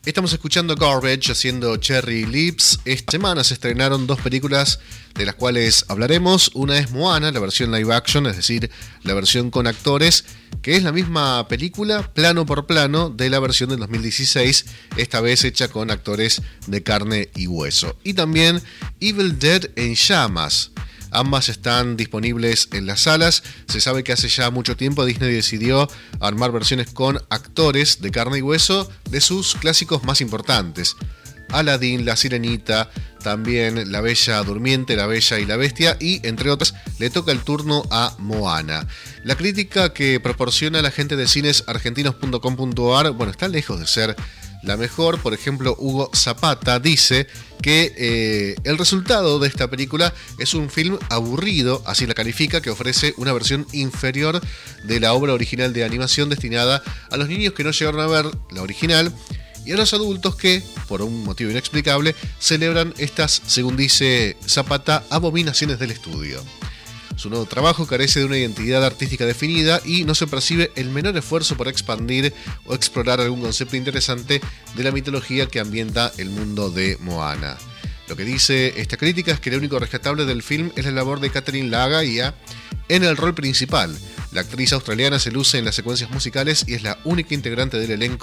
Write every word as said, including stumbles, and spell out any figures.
Estamos escuchando Garbage haciendo Cherry Lips. Esta semana se estrenaron dos películas de las cuales hablaremos. Una es Moana, la versión live action, es decir, la versión con actores, que es la misma película, plano por plano, de la versión del dos mil dieciséis, esta vez hecha con actores de carne y hueso. Y también Evil Dead en llamas. Ambas están disponibles en las salas. Se sabe que hace ya mucho tiempo Disney decidió armar versiones con actores de carne y hueso de sus clásicos más importantes. Aladdin, La Sirenita, también La Bella Durmiente, La Bella y la Bestia, y entre otras le toca el turno a Moana. La crítica que proporciona la gente de cines argentinos punto com punto a r, bueno, está lejos de ser la mejor. Por ejemplo, Hugo Zapata dice que eh, el resultado de esta película es un film aburrido, así la califica, que ofrece una versión inferior de la obra original de animación destinada a los niños que no llegaron a ver la original y a los adultos que, por un motivo inexplicable, celebran estas, según dice Zapata, abominaciones del estudio. Su nuevo trabajo carece de una identidad artística definida y no se percibe el menor esfuerzo por expandir o explorar algún concepto interesante de la mitología que ambienta el mundo de Moana. Lo que dice esta crítica es que lo único rescatable del film es la labor de Catherine Lagaia en el rol principal. La actriz australiana se luce en las secuencias musicales y es la única integrante del elenco